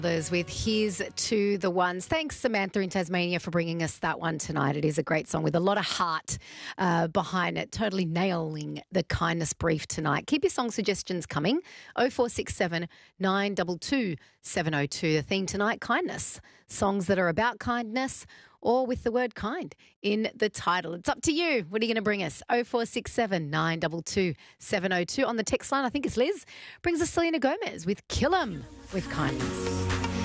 Others with Here's to the Ones. Thanks, Samantha in Tasmania, for bringing us that one tonight. It is a great song with a lot of heart behind it, totally nailing the kindness brief tonight. Keep your song suggestions coming, 0467 922 702. The theme tonight, kindness. Songs that are about kindness or with the word kind in the title. It's up to you. What are you going to bring us? 0467 922 702. On the text line, I think it's Liz, brings us Selena Gomez with Kill 'Em with Kindness.